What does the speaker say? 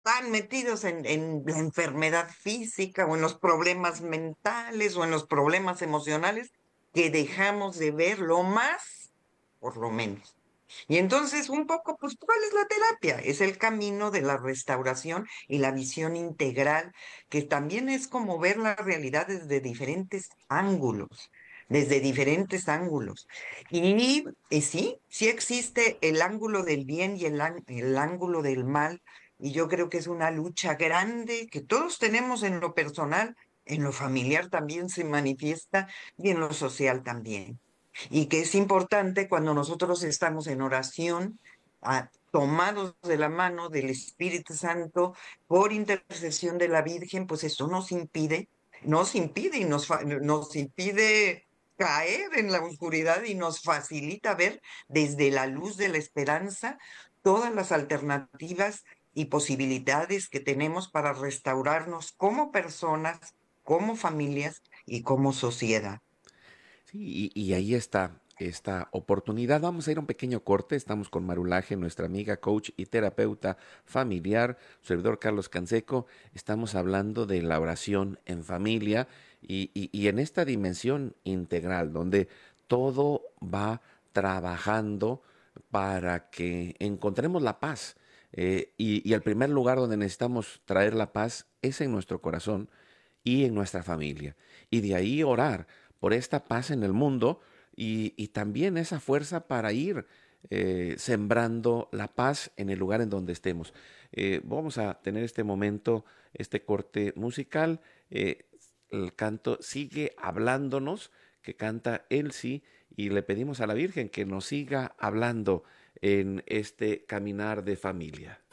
tan metidos en la enfermedad física o en los problemas mentales o en los problemas emocionales que dejamos de ver lo más, por lo menos. Y entonces, un poco, pues, ¿cuál es la terapia? Es el camino de la restauración y la visión integral, que también es como ver la realidad desde diferentes ángulos. Y, sí, sí existe el ángulo del bien y el ángulo del mal, y yo creo que es una lucha grande que todos tenemos en lo personal, en lo familiar también se manifiesta y en lo social también. Y que es importante cuando nosotros estamos en oración, tomados de la mano del Espíritu Santo, por intercesión de la Virgen, pues eso nos impide y nos impide caer en la oscuridad y nos facilita ver desde la luz de la esperanza todas las alternativas y posibilidades que tenemos para restaurarnos como personas, como familias y como sociedad. Sí, y ahí está esta oportunidad. Vamos a ir a un pequeño corte. Estamos con Marulaje, nuestra amiga, coach y terapeuta familiar, servidor Carlos Canseco. Estamos hablando de la oración en familia y en esta dimensión integral, donde todo va trabajando para que encontremos la paz. Y el primer lugar donde necesitamos traer la paz es en nuestro corazón y en nuestra familia. Y de ahí orar por esta paz en el mundo y también esa fuerza para ir sembrando la paz en el lugar en donde estemos. Vamos a tener este momento, este corte musical. El canto sigue hablándonos, que canta Elsie, y le pedimos a la Virgen que nos siga hablando en este caminar de familia.